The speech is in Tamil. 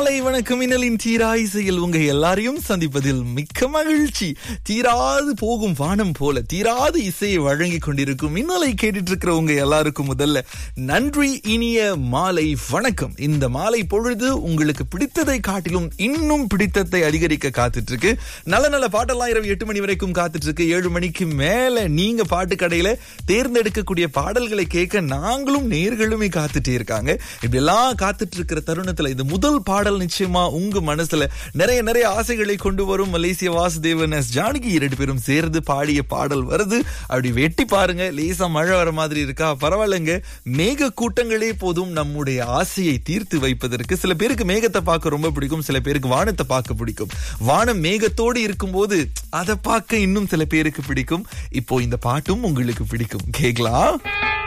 மாலை வணக்கம். மின்னலின் தீரா இசையில் உங்க எல்லாரையும் சந்திப்பதில் மிக்க மகிழ்ச்சி. தீராது போகும் வானம் போல தீராது இசையை வழங்கி கொண்டிருக்கும் மின்னலை கேட்டுட்டு இருக்கிற உங்க எல்லாருக்கும் முதல்ல நன்றி. இனிய மாலை வணக்கம். இந்த மாலை பொழுது உங்களுக்கு பிடித்ததை காட்டிலும் இன்னும் பிடித்ததை அதிகரிக்க காத்துட்டு இருக்கு. நல்ல நல்ல பாட்டெல்லாம் இரவு 8 மணி வரைக்கும் காத்துட்டு இருக்கு. 7 மணிக்கு மேல நீங்க பாட்டு கடையில தேர்ந்தெடுக்கக்கூடிய பாடல்களை கேட்க நாங்களும் நேர்களுமே காத்துட்டே இருக்காங்க. இப்படி எல்லாம் காத்துட்டு இருக்கிற தருணத்துல இந்த முதல் பாடல் நிச்சயமா உங்க மனசுல நிறைய ஆசைகளை கொண்டு வரும். மலேசிய வாசுதேவன், எஸ் ஜானகி 2 பேரும் சேர்ந்து பாடிய பாடல் வருது. அப்படி வெட்டி பாருங்க. லேசா மழை வர மாதிரி இருக்கா? பரவாயில்லைங்க. மேக கூட்டங்களே போதும் நம்முடைய ஆசையை தீர்த்து வைப்பதற்கு. சில பேருக்கு மேகத்தை பார்க்க ரொம்ப பிடிக்கும், சில பேருக்கு வானத்தை பார்க்க பிடிக்கும். வானம் மேகத்தோடு இருக்கும் போது அதை பார்க்க இன்னும் சில பேருக்கு பிடிக்கும். இப்போ இந்த பாட்டும் உங்களுக்கு பிடிக்கும். கேக்கலாம்.